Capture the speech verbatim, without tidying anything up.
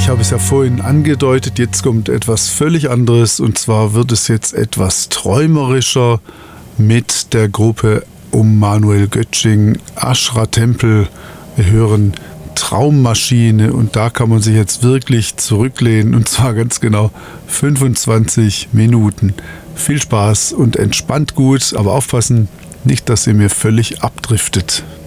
Ich habe es ja vorhin angedeutet, jetzt kommt etwas völlig anderes und zwar wird es jetzt etwas träumerischer mit der Gruppe um Manuel Göttsching, Ashra Tempel. Wir hören Traummaschine und da kann man sich jetzt wirklich zurücklehnen und zwar ganz genau fünfundzwanzig Minuten. Viel Spaß und entspannt gut, aber aufpassen, nicht, dass ihr mir völlig abdriftet.